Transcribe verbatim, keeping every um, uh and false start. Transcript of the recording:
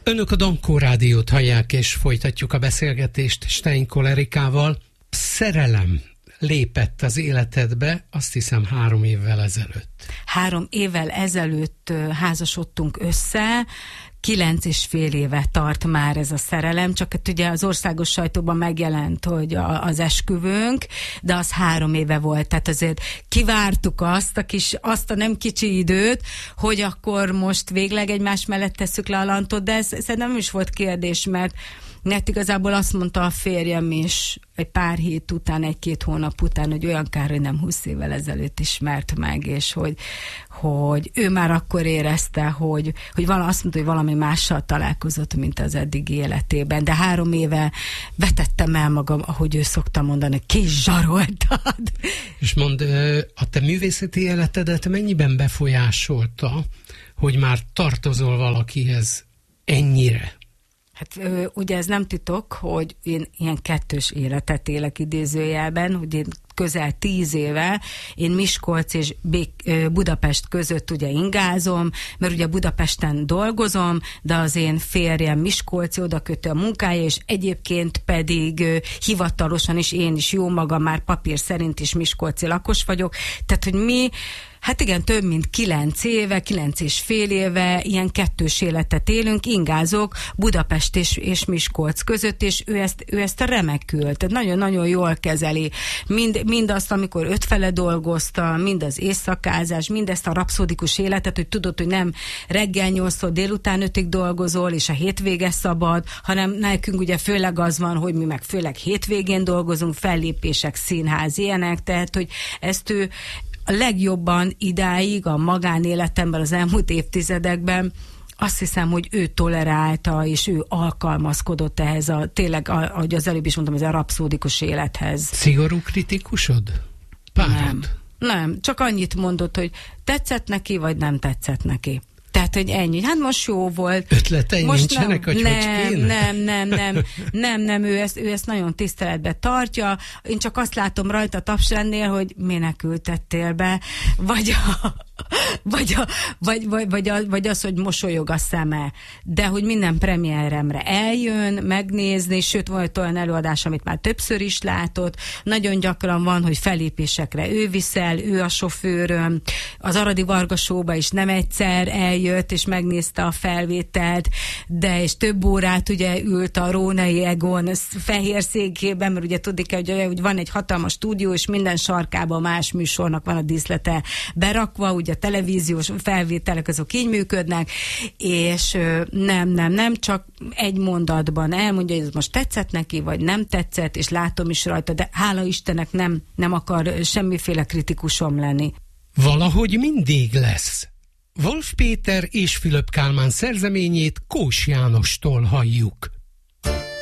Önök a Dankó Rádiót hallják, és folytatjuk a beszélgetést Steinkoll Erikával. Szerelem lépett az életedbe, azt hiszem három évvel ezelőtt. Három évvel ezelőtt házasodtunk össze, kilenc és fél éve tart már ez a szerelem, csak hát ugye az országos sajtóban megjelent, hogy a, az esküvőnk, de az három éve volt, tehát azért kivártuk azt a kis, azt a nem kicsi időt, hogy akkor most végleg egymás mellett tesszük le a lantot, de ez szerintem nem is volt kérdés, mert mert igazából azt mondta a férjem is egy pár hét után, egy-két hónap után, hogy olyan kár, hogy nem húsz évvel ezelőtt ismert meg, és hogy, hogy ő már akkor érezte, hogy, hogy vala, azt mondta, hogy valami mással találkozott, mint az eddigi életében. De három éve vetettem el magam, ahogy ő szokta mondani, kis zsaroltad. És mondd, a te művészeti életedet mennyiben befolyásolta, hogy már tartozol valakihez ennyire? Hát ugye ez nem titok, hogy én ilyen kettős életet élek idézőjelben, hogy én közel tíz éve én Miskolc és Bék- Budapest között ugye ingázom, mert ugye Budapesten dolgozom, de az én férjem Miskolci, oda kötő a munkája, és egyébként pedig hivatalosan is én is jó magam már papír szerint is miskolci lakos vagyok, tehát hogy mi hát igen, több mint kilenc éve, kilenc és fél éve ilyen kettős életet élünk, ingázok Budapest és, és Miskolc között, és ő ezt, ő ezt remekül, tehát nagyon-nagyon jól kezeli. Mind, mind azt, amikor ötfele dolgozta, mind az éjszakázás, mind ezt a rapszódikus életet, hogy tudod, hogy nem reggel nyolctól délután ötig dolgozol, és a hétvége szabad, hanem nekünk ugye főleg az van, hogy mi meg főleg hétvégén dolgozunk, fellépések, színház, ilyenek, tehát, hogy ezt ő a legjobban idáig a magánéletemben az elmúlt évtizedekben azt hiszem, hogy ő tolerálta, és ő alkalmazkodott ehhez a, tényleg, ahogy az előbb is mondtam, ez a rapszódikus élethez. Szigorú kritikusod? Párod? Nem, nem, csak annyit mondott, hogy tetszett neki, vagy nem tetszett neki. Tehát, hogy ennyi. Hát most jó volt. Ötletei most nincsenek, nem, hogy nem, hogy kéne? Nem, nem, nem, nem, nem, ő ezt, ő ezt nagyon tiszteletbe tartja. Én csak azt látom rajta a tapsrendnél, hogy minek ültettél be, vagy a, vagy, a, vagy, vagy, vagy, a, vagy az, hogy mosolyog a szeme. De hogy minden premieremre eljön, megnézni, sőt, volt olyan előadás, amit már többször is látott. Nagyon gyakran van, hogy fellépésekre ő viszel, ő a sofőröm. Az Aradi Varga Showba is nem egyszer eljött, és megnézte a felvételt, de és több órát ugye ült a Rónai Egon fehér székében, mert ugye tudni kell, hogy, hogy van egy hatalmas stúdió, és minden sarkában más műsornak van a díszlete berakva, ugye a televíziós felvételek azok így működnek, és nem, nem, nem, csak egy mondatban elmondja, hogy ez most tetszett neki, vagy nem tetszett, és látom is rajta, de hála Istennek nem, nem akar semmiféle kritikusom lenni. Valahogy mindig lesz. Wolf Péter és Fülöp Kálmán szerzeményét Kós Jánostól halljuk.